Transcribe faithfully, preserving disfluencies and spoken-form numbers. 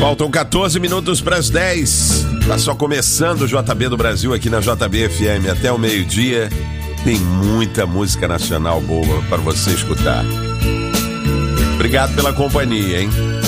Faltam quatorze minutos para as dez. Tá só começando o J B do Brasil aqui na J B F M até o meio-dia. Tem muita música nacional boa para você escutar. Obrigado pela companhia, hein?